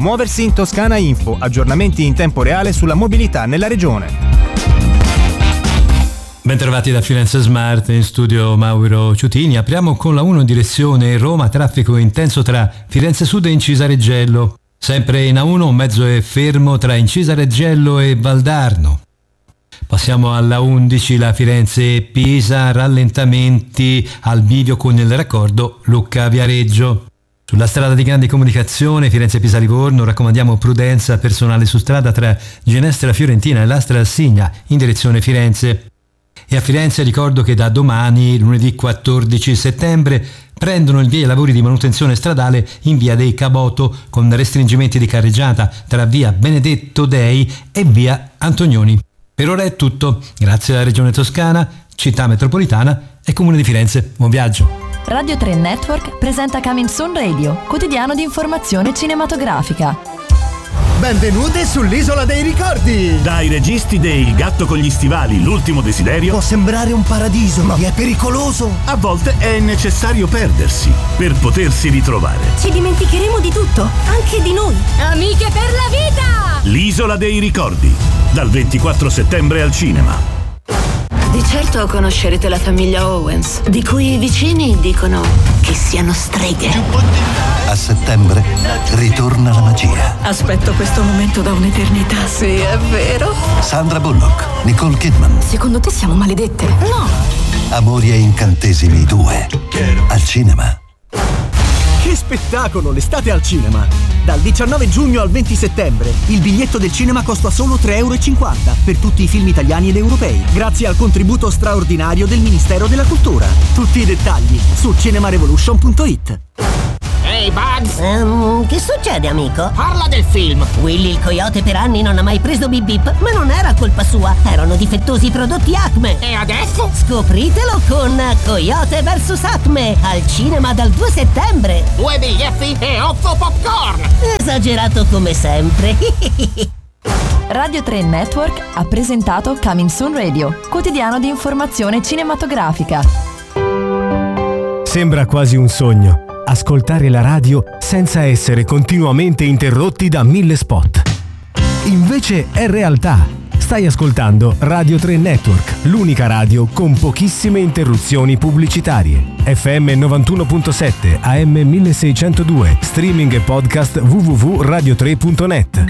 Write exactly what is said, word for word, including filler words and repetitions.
Muoversi in Toscana Info, aggiornamenti in tempo reale sulla mobilità nella regione. Bentrovati da Firenze Smart, in studio Mauro Ciutini. Apriamo con la uno in direzione Roma, traffico intenso tra Firenze Sud e Incisa Reggello. Sempre in A uno un mezzo è fermo tra Incisa Reggello e Valdarno. Passiamo alla undici, la Firenze-Pisa, rallentamenti al bivio con il raccordo Lucca-Viareggio. Sulla strada di grandi comunicazione Firenze-Pisa-Livorno raccomandiamo prudenza, personale su strada tra Ginestra Fiorentina e Lastra Signa in direzione Firenze. E a Firenze ricordo che da domani, lunedì quattordici settembre, prendono il via i lavori di manutenzione stradale in via dei Caboto con restringimenti di carreggiata tra via Benedetto Dei e via Antonioni. Per ora è tutto, grazie alla Regione Toscana, Città Metropolitana e Comune di Firenze. Buon viaggio! Radio tre Network presenta Coming Soon Radio, quotidiano di informazione cinematografica. Benvenute sull'Isola dei Ricordi! Dai registi dei Il gatto con gli stivali, L'ultimo desiderio. Può sembrare un paradiso, ma è pericoloso. A volte è necessario perdersi per potersi ritrovare. Ci dimenticheremo di tutto, anche di noi. Amiche per la vita! L'Isola dei Ricordi, dal ventiquattro settembre al cinema. Di certo conoscerete la famiglia Owens, di cui i vicini dicono che siano streghe. A settembre ritorna la magia. Aspetto questo momento da un'eternità. Sì, è vero. Sandra Bullock, Nicole Kidman. Secondo te siamo maledette? No. Amori e incantesimi due. Al cinema. Che spettacolo, l'estate al cinema! Dal diciannove giugno al venti settembre il biglietto del cinema costa solo tre e cinquanta euro per tutti i film italiani ed europei, grazie al contributo straordinario del Ministero della Cultura. Tutti i dettagli su cinemarevolution punto it. Ehi, hey Bugs! Um, che succede, amico? Parla del film! Willy il coyote per anni non ha mai preso bip bip, ma non era colpa sua, erano difettosi i prodotti Acme. E adesso? Scopritelo con Coyote versus Acme, al cinema dal due settembre. Due biglietti e otto popcorn! Esagerato come sempre. Radio tre Network ha presentato Coming Soon Radio, quotidiano di informazione cinematografica. Sembra quasi un sogno ascoltare la radio senza essere continuamente interrotti da mille spot. Invece è realtà. Stai ascoltando Radio tre Network, l'unica radio con pochissime interruzioni pubblicitarie. F M novantuno virgola sette, A M milleseicentodue, streaming e podcast w w w punto radio tre punto net.